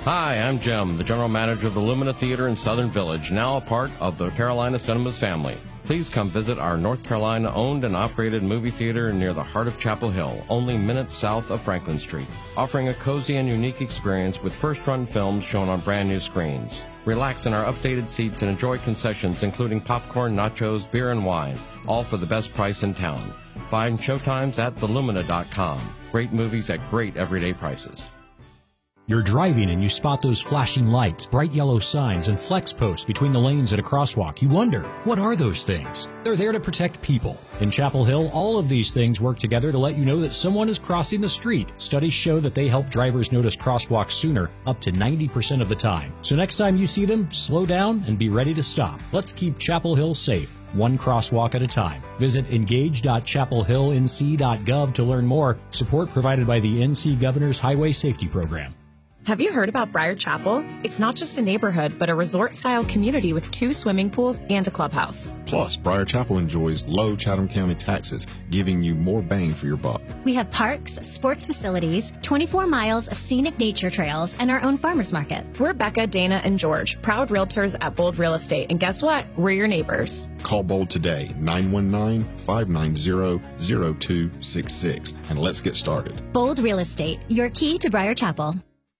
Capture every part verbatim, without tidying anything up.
Hi, I'm Jim, the general manager of the Lumina Theater in Southern Village, now a part of the Carolina Cinemas family. Please come visit our North Carolina-owned and operated movie theater near the heart of Chapel Hill, only minutes south of Franklin Street, offering a cozy and unique experience with first-run films shown on brand-new screens. Relax in our updated seats and enjoy concessions including popcorn, nachos, beer, and wine, all for the best price in town. Find showtimes at the lumina dot com. Great movies at great everyday prices. You're driving and you spot those flashing lights, bright yellow signs, and flex posts between the lanes at a crosswalk. You wonder, what are those things? They're there to protect people. In Chapel Hill, all of these things work together to let you know that someone is crossing the street. Studies show that they help drivers notice crosswalks sooner, up to ninety percent of the time. So next time you see them, slow down and be ready to stop. Let's keep Chapel Hill safe, one crosswalk at a time. Visit engage dot chapel hill n c dot gov to learn more. Support provided by the N C Governor's Highway Safety Program. Have you heard about Briar Chapel? It's not just a neighborhood, but a resort-style community with two swimming pools and a clubhouse. Plus, Briar Chapel enjoys low Chatham County taxes, giving you more bang for your buck. We have parks, sports facilities, twenty-four miles of scenic nature trails, and our own farmers market. We're Becca, Dana, and George, proud realtors at Bold Real Estate. And guess what? We're your neighbors. Call Bold today, nine one nine, five nine zero, zero two six six, and let's get started. Bold Real Estate, your key to Briar Chapel.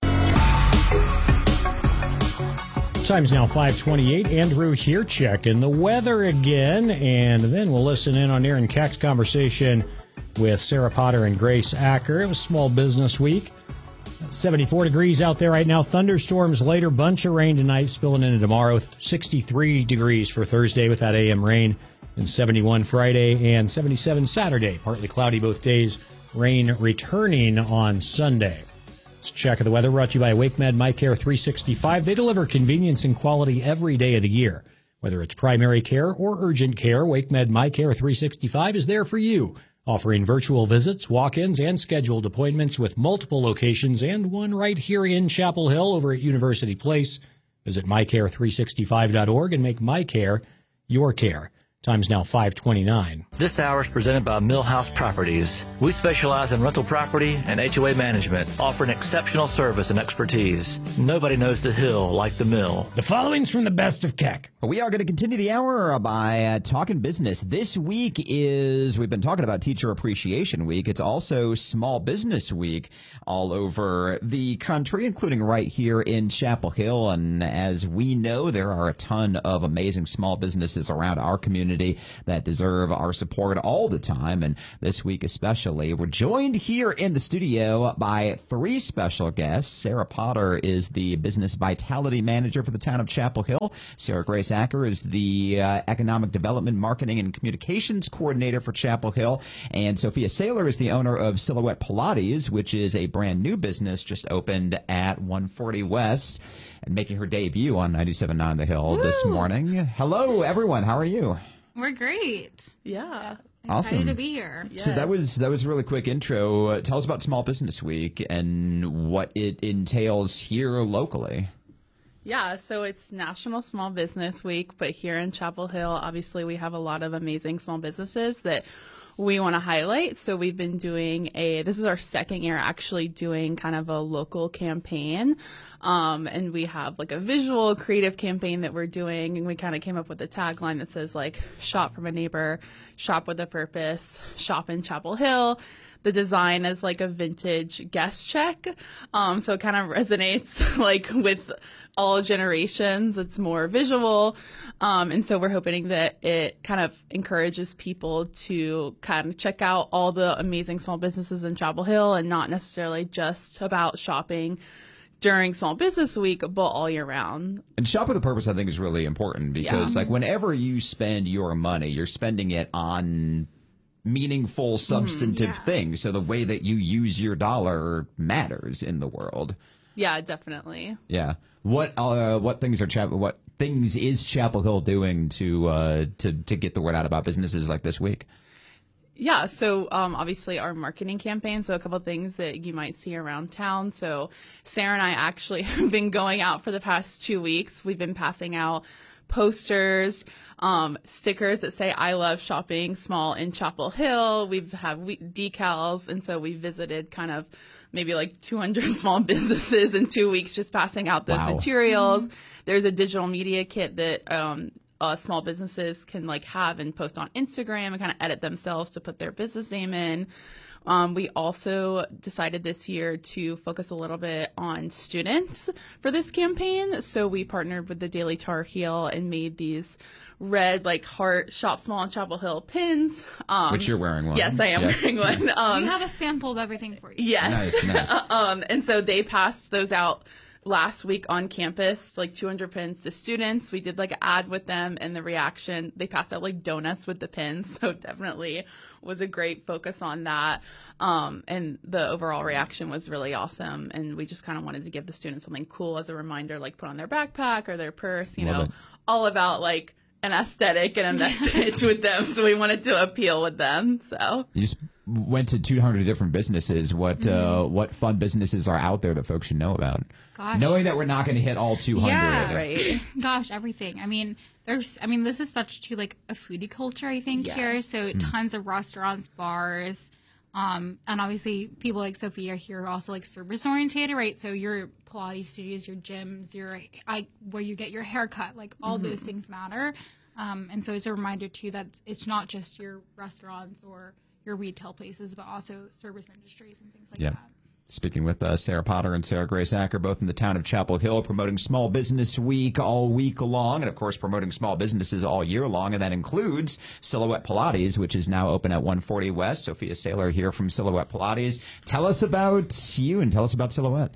Time's now five twenty-eight. Andrew here checking the weather again, and then we'll listen in on Aaron Keck's conversation with Sarah Potter and Grace Acker. It was Small Business Week. seventy-four degrees out there right now. Thunderstorms later. Bunch of rain tonight, spilling into tomorrow. sixty-three degrees for Thursday with that A M rain, and seventy-one Friday and seventy-seven Saturday. Partly cloudy both days. Rain returning on Sunday. Let's check of the weather brought to you by WakeMed MyCare three sixty-five. They deliver convenience and quality every day of the year. Whether it's primary care or urgent care, WakeMed MyCare three sixty-five is there for you, offering virtual visits, walk-ins, and scheduled appointments with multiple locations and one right here in Chapel Hill over at University Place. Visit my care three sixty-five dot org and make MyCare your care. Time's now five twenty-nine. This hour is presented by Millhouse Properties. We specialize in rental property and H O A management, offering exceptional service and expertise. Nobody knows the Hill like the Mill. The following's from the best of Keck. We are going to continue the hour by uh, talking business. This week is, we've been talking about Teacher Appreciation Week. It's also Small Business Week all over the country, including right here in Chapel Hill. And as we know, there are a ton of amazing small businesses around our community that deserve our support all the time, and this week especially. We're joined here in the studio by three special guests. Sarah Potter is the Business Vitality Manager for the town of Chapel Hill. Sarah Grace Acker is the uh, Economic Development, Marketing, and Communications Coordinator for Chapel Hill. And Sophia Saylor is the owner of Silhouette Pilates, which is a brand new business just opened at one forty West and making her debut on ninety-seven point nine The Hill Woo! This morning. Hello, everyone. How are you? We're great. Yeah. Excited Awesome. to be here. Yes. So that was that was a really quick intro. Uh, tell us about Small Business Week and what it entails here locally. Yeah, so it's National Small Business Week, but here in Chapel Hill, obviously we have a lot of amazing small businesses that we want to highlight. So we've been doing a, this is our second year actually doing kind of a local campaign. Um, and we have like a visual creative campaign that we're doing. And we kind of came up with a tagline that says like, shop from a neighbor, shop with a purpose, shop in Chapel Hill. The design is like a vintage guest check. Um, so it kind of resonates like with all generations. It's more visual. Um, and so we're hoping that it kind of encourages people to kind of check out all the amazing small businesses in Chapel Hill and not necessarily just about shopping during Small Business Week, but all year round. And shop with a purpose, I think, is really important because Yeah. like whenever you spend your money, you're spending it on meaningful, substantive Mm, yeah. things. So the way that you use your dollar matters in the world. Yeah, definitely. Yeah. What uh what things are Chapel what things is Chapel Hill doing to uh to to get the word out about businesses like this week? Yeah, so um, obviously our marketing campaign, so a couple of things that you might see around town. So Sarah and I actually have been going out for the past two weeks. We've been passing out posters, um, stickers that say I love shopping small in Chapel Hill. We've have we- decals, and so we visited kind of maybe like two hundred small businesses in two weeks just passing out those Wow. materials. Mm-hmm. There's a digital media kit that um, uh, small businesses can like have and post on Instagram and kind of edit themselves to put their business name in. Um, we also decided this year to focus a little bit on students for this campaign. So we partnered with the Daily Tar Heel and made these red, like, heart Shop Small in Chapel Hill pins. Um, Which you're wearing one. Yes, I am Yes. wearing one. Um, we have a sample of everything for you. yes. Nice, nice. um, and so they passed those out last week on campus, like two hundred pins to students. We did like an ad with them, and the reaction, they passed out like donuts with the pins. So definitely was a great focus on that. Um, and the overall reaction was really awesome. And we just kind of wanted to give the students something cool as a reminder, like put on their backpack or their purse, you Love know, it. all about like an aesthetic and a message with them. So we wanted to appeal with them. So You just went to two hundred different businesses. What uh, what fun businesses are out there that folks should know about? Gosh. Knowing that we're not going to hit all two hundred. Yeah. right. Gosh, everything. I mean, there's, I mean, this is such too like a foodie culture, I think, here. Yes. So tons of restaurants, bars, um, and obviously people like Sophia here are also like service oriented, right? So your Pilates studios, your gyms, your I, where you get your haircut, like all Mm-hmm. those things matter. Um, and so it's a reminder too that it's not just your restaurants or your retail places, but also service industries and things like Yeah. that. Speaking with uh, Sarah Potter and Sarah Grace Acker, both in the town of Chapel Hill, promoting Small Business Week all week long, and of course promoting small businesses all year long, and that includes Silhouette Pilates, which is now open at one forty West. Sophia Saylor here from Silhouette Pilates. Tell us about you and tell us about Silhouette.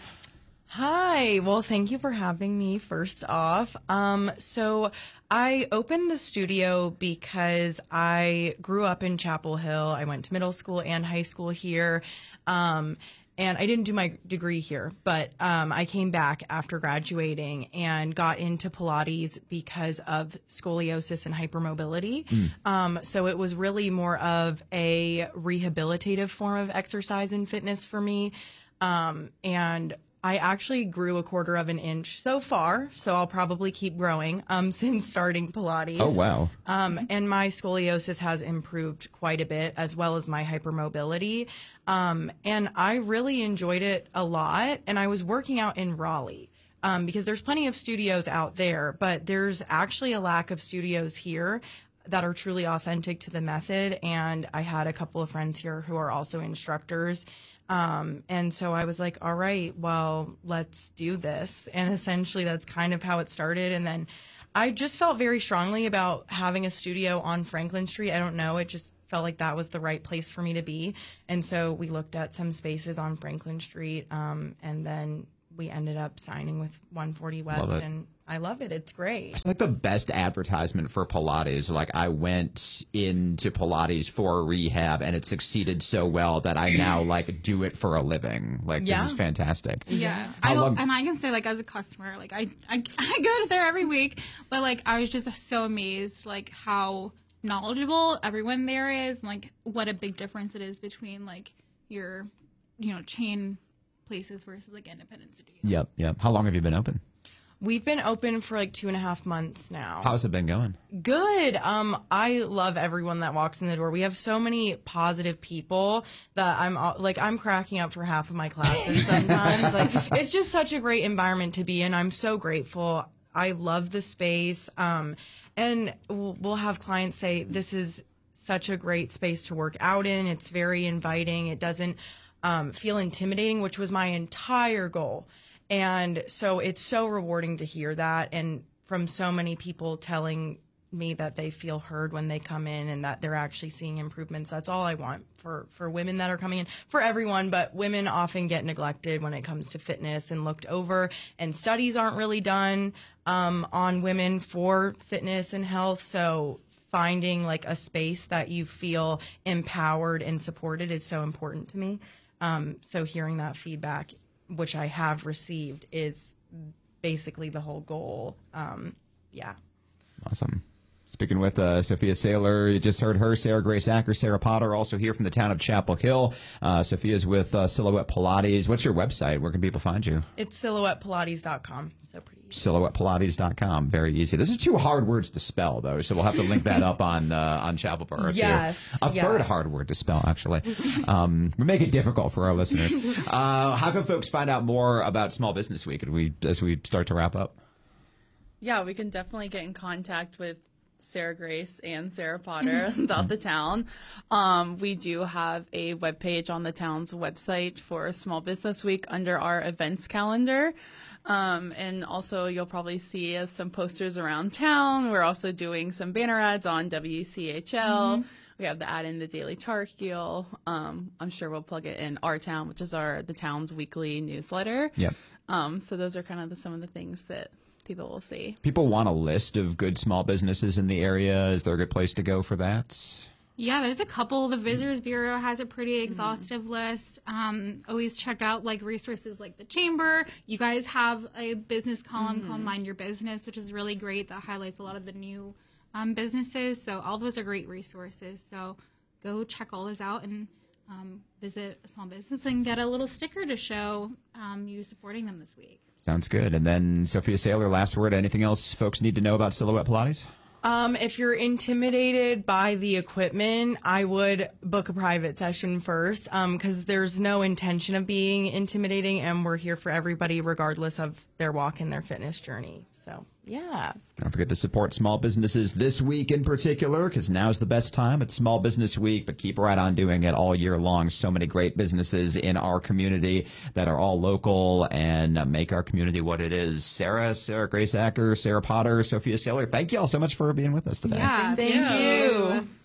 Hi. Well, thank you for having me first off. Um, so I opened the studio because I grew up in Chapel Hill. I went to middle school and high school here. Um, and I didn't do my degree here, but um, I came back after graduating and got into Pilates because of scoliosis and hypermobility. Um, so it was really more of a rehabilitative form of exercise and fitness for me. Um, and I actually grew a quarter of an inch so far, so I'll probably keep growing um, since starting Pilates. Oh, wow. Um, and my scoliosis has improved quite a bit, as well as my hypermobility. Um, and I really enjoyed it a lot. And I was working out in Raleigh um, because there's plenty of studios out there, but there's actually a lack of studios here that are truly authentic to the method. And I had a couple of friends here who are also instructors. Um, and so I was like, all right, well, let's do this. And essentially that's kind of how it started. And then I just felt very strongly about having a studio on Franklin Street. I don't know. It just felt like that was the right place for me to be. And so we looked at some spaces on Franklin Street. Um, and then we ended up signing with one forty West, Love it. and I love it. It's great. It's like the best advertisement for Pilates. Like, I went into Pilates for rehab and it succeeded so well that I now like do it for a living. Like, Yeah. this is fantastic. Yeah, How I will, long- and I can say like as a customer, like I, I I go there every week, but like I was just so amazed like how knowledgeable everyone there is, and like what a big difference it is between like your, you know, chain places versus like independent studios. Yep, yep. How long have you been open? We've been open for like two and a half months now. How's it been going? Good. Um, I love everyone that walks in the door. We have so many positive people that I'm all- like, I'm cracking up for half of my classes sometimes. Like, it's just such a great environment to be in. I'm so grateful. I love the space. Um, and we'll, we'll have clients say, this is such a great space to work out in. It's very inviting. It doesn't um, feel intimidating, which was my entire goal. And so it's so rewarding to hear that, and from so many people telling me that they feel heard when they come in and that they're actually seeing improvements. That's all I want for, for women that are coming in, for everyone, but women often get neglected when it comes to fitness and looked over, and studies aren't really done um, on women for fitness and health. So finding like a space that you feel empowered and supported is so important to me. Um, so hearing that feedback, which I have received, is basically the whole goal. Um, yeah. Awesome. Speaking with uh, Sophia Saylor, you just heard her, Sarah Grace Acker, Sarah Potter, also here from the town of Chapel Hill. Uh, Sophia's with uh, Silhouette Pilates. What's your website? Where can people find you? It's silhouette pilates dot com. So pretty easy. silhouette pilates dot com. Very easy. Those are two hard words to spell, though, so we'll have to link that up on uh, on Chapel Bar. Yes. A yeah. third hard word to spell, actually. Um, we make it difficult for our listeners. Uh, how can folks find out more about Small Business Week as we, as we start to wrap up? Yeah, we can definitely get in contact with Sarah Grace and Sarah Potter about the town. Um, we do have a webpage on the town's website for Small Business Week under our events calendar. Um, and also you'll probably see uh, some posters around town. We're also doing some banner ads on W C H L. Mm-hmm. We have the ad in the Daily Tarkeel. Um, I'm sure we'll plug it in Our Town, which is our the town's weekly newsletter. Yep. Um, so those are kind of the, some of the things that people will see. People want a list of good small businesses in the area. Is there a good place to go for that? Yeah, there's a couple. The Visitors Bureau has a pretty exhaustive mm-hmm. list. Um, always check out like resources like the Chamber. You guys have a business column mm-hmm. called Mind Your Business, which is really great. That highlights a lot of the new um, businesses. So all those are great resources. So go check all those out and um, visit a small business and get a little sticker to show um, you supporting them this week. Sounds good. And then Sophia Saylor, last word. Anything else folks need to know about Silhouette Pilates? Um, if you're intimidated by the equipment, I would book a private session first, um, because there's no intention of being intimidating, and we're here for everybody regardless of their walk in their fitness journey. So, yeah. Don't forget to support small businesses this week in particular, because now's the best time. It's Small Business Week, but keep right on doing it all year long. So many great businesses in our community that are all local and uh, make our community what it is. Sarah, Sarah Grace Acker, Sarah Potter, Sophia Saylor, thank you all so much for being with us today. Yeah, thank you.